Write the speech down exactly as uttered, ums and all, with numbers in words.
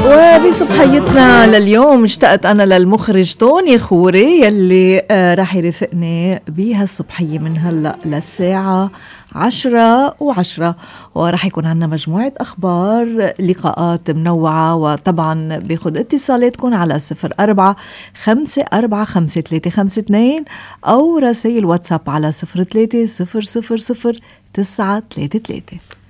وبصبحيتنا لليوم اشتقت أنا للمخرج توني خوري يلي آه راح يرافقني بهالصبحية من هلأ للساعة عشرة وعشرة، وراح يكون عنا مجموعة أخبار، لقاءات منوعة، وطبعا بيخد اتصالاتكم على صفر أربعة خمسة أربعة خمسة ثلاثة خمسة اثنين أو رسائل واتساب على صفر ثلاثة صفر صفر صفر تسعة ثلاثة ثلاثة.